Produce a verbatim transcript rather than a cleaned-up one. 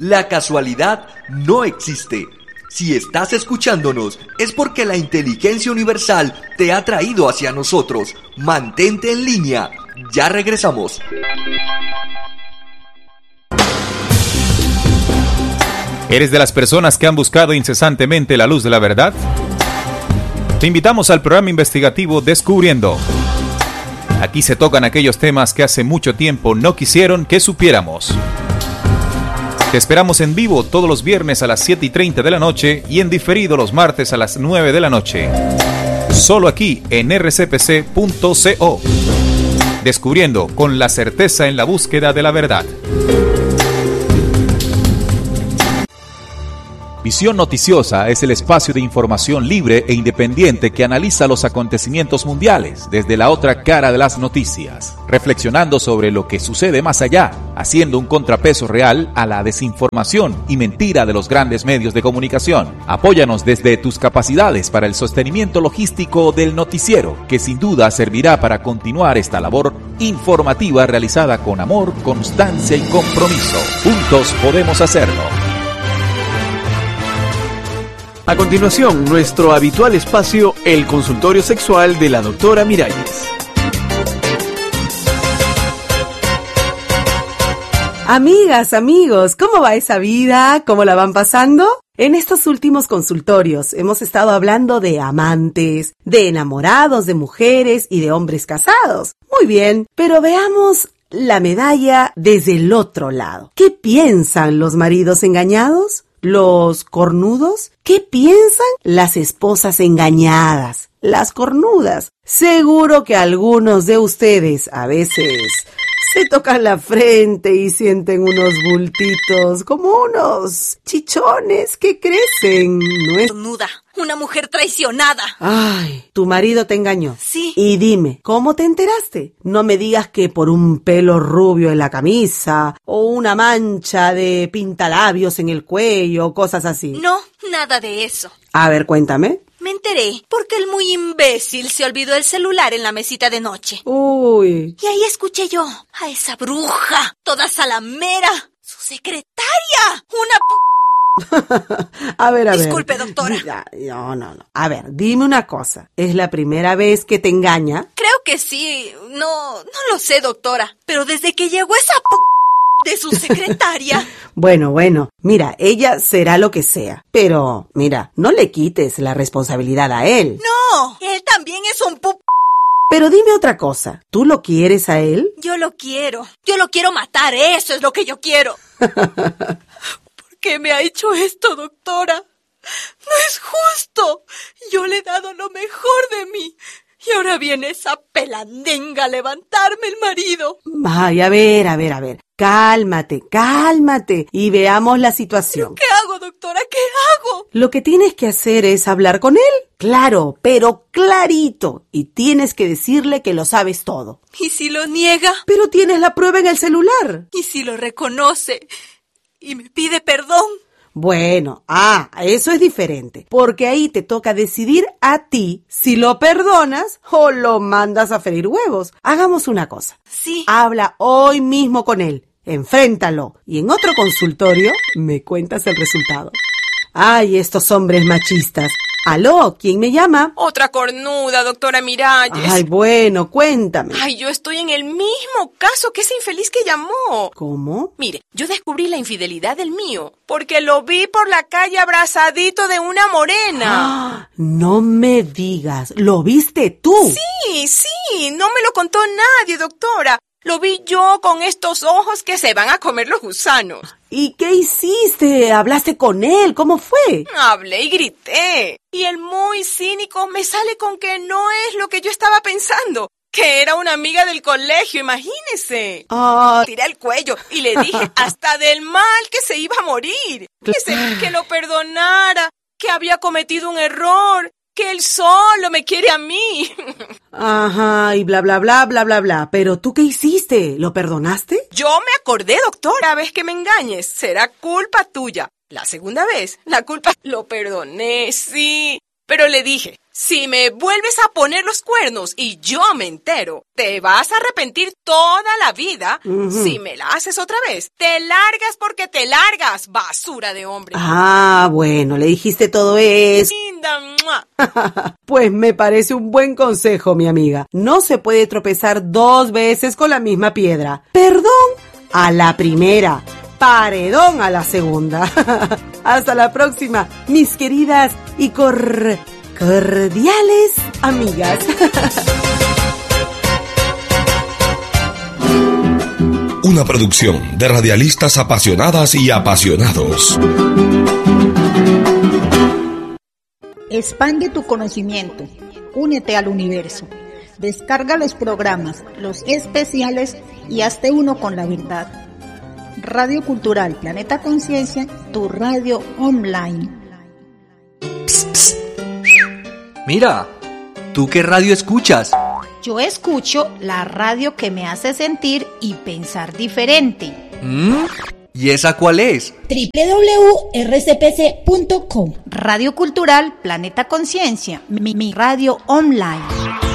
La casualidad no existe. Si estás escuchándonos, es porque la inteligencia universal te ha traído hacia nosotros. Mantente en línea. Ya regresamos. ¿Eres de las personas que han buscado incesantemente la luz de la verdad? Te invitamos al programa investigativo Descubriendo. Aquí se tocan aquellos temas que hace mucho tiempo no quisieron que supiéramos. Te esperamos en vivo todos los viernes a las siete y treinta de la noche y en diferido los martes a las nueve de la noche. Solo aquí en r c p c punto co. Descubriendo con la certeza en la búsqueda de la verdad. Visión Noticiosa es el espacio de información libre e independiente que analiza los acontecimientos mundiales desde la otra cara de las noticias, reflexionando sobre lo que sucede más allá, haciendo un contrapeso real a la desinformación y mentira de los grandes medios de comunicación. Apóyanos desde tus capacidades para el sostenimiento logístico del noticiero, que sin duda servirá para continuar esta labor informativa realizada con amor, constancia y compromiso. Juntos podemos hacerlo. A continuación, nuestro habitual espacio, el consultorio sexual de la doctora Miralles. Amigas, amigos, ¿cómo va esa vida? ¿Cómo la van pasando? En estos últimos consultorios hemos estado hablando de amantes, de enamorados, de mujeres y de hombres casados. Muy bien, pero veamos la medalla desde el otro lado. ¿Qué piensan los maridos engañados? ¿Los cornudos? ¿Qué piensan las esposas engañadas? Las cornudas. Seguro que algunos de ustedes a veces se tocan la frente y sienten unos bultitos, como unos chichones que crecen. ¿No es? Cornuda, una mujer traicionada. Ay, ¿tu marido te engañó? Sí. Y dime, ¿cómo te enteraste? No me digas que por un pelo rubio en la camisa, o una mancha de pintalabios en el cuello, o cosas así. No, nada de eso. A ver, cuéntame. Me enteré porque el muy imbécil se olvidó el celular en la mesita de noche. Uy. Y ahí escuché yo a esa bruja, toda salamera, su secretaria, una p... A ver, a ver. Disculpe, doctora. No, no, no. A ver, dime una cosa. ¿Es la primera vez que te engaña? Creo que sí. No, no lo sé, doctora. Pero desde que llegó esa p... de su secretaria... Bueno, bueno, mira, ella será lo que sea. Pero, mira, no le quites la responsabilidad a él. No, él también es un p... Pero dime otra cosa. ¿Tú lo quieres a él? Yo lo quiero. Yo lo quiero matar. Eso es lo que yo quiero. ¿Por qué me ha hecho esto, doctora? No es justo. Yo le he dado lo mejor de mí. Y ahora viene esa pelandenga a levantarme el marido. Ay, a ver, a ver, a ver. Cálmate, cálmate y veamos la situación. ¿Qué hago, doctora? ¿Qué hago? Lo que tienes que hacer es hablar con él. Claro, pero clarito. Y tienes que decirle que lo sabes todo. ¿Y si lo niega? Pero tienes la prueba en el celular. ¿Y si lo reconoce y me pide perdón? Bueno, ah, eso es diferente, porque ahí te toca decidir a ti si lo perdonas o lo mandas a freír huevos. Hagamos una cosa. Sí. Habla hoy mismo con él, enfréntalo, y en otro consultorio me cuentas el resultado. Ay, estos hombres machistas. Aló, ¿quién me llama? Otra cornuda, doctora Miralles. Ay, bueno, cuéntame. Ay, yo estoy en el mismo caso que ese infeliz que llamó. ¿Cómo? Mire, yo descubrí la infidelidad del mío, porque lo vi por la calle abrazadito de una morena. Ah, no me digas, ¿lo viste tú? Sí, sí, no me lo contó nadie, doctora. Lo vi yo con estos ojos que se van a comer los gusanos. ¿Y qué hiciste? ¿Hablaste con él? ¿Cómo fue? Hablé y grité. Y el muy cínico me sale con que no es lo que yo estaba pensando, que era una amiga del colegio, imagínese. Ah. Tiré el cuello y le dije hasta del mal que se iba a morir. Que, se, que lo perdonara, que había cometido un error, que él solo me quiere a mí. Ajá, y bla, bla, bla, bla, bla, bla. ¿Pero tú qué hiciste? ¿Lo perdonaste? Yo me acordé, doctora. La vez que me engañes, será culpa tuya. La segunda vez, la culpa... Lo perdoné, sí. Pero le dije, si me vuelves a poner los cuernos y yo me entero, te vas a arrepentir toda la vida. Uh-huh. Si me la haces otra vez, te largas porque te largas, basura de hombre. Ah, bueno, le dijiste todo eso. Linda, ¡mua! Pues me parece un buen consejo, mi amiga. No se puede tropezar dos veces con la misma piedra. Perdón a la primera, paredón a la segunda. Hasta la próxima, mis queridas y cor... cordiales amigas. Una producción de radialistas apasionadas y apasionados. Expande tu conocimiento. Únete al universo. Descarga los programas, los especiales y hazte uno con la verdad. Radio Cultural Planeta Conciencia, tu radio online. Psst, psst. Mira, ¿tú qué radio escuchas? Yo escucho la radio que me hace sentir y pensar diferente. ¿Mm? ¿Y esa cuál es? doble u doble u doble u punto r c p c punto com. Radio Cultural Planeta Conciencia, mi, mi radio online.